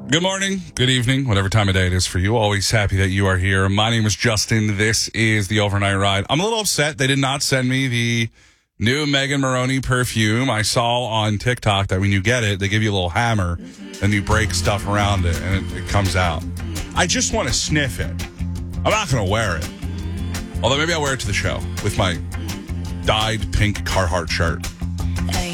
Good morning, good evening, whatever time of day it is for you. Always happy that you are here. My name is Justin. This is the Overnight Ride. I'm a little upset they did not send me the new Megan Moroney perfume. I saw on TikTok that when you get it, they give you a little hammer and you break stuff around it and it comes out. I just want to sniff it. I'm not going to wear it. Although maybe I'll wear it to the show with my dyed pink Carhartt shirt. Hey.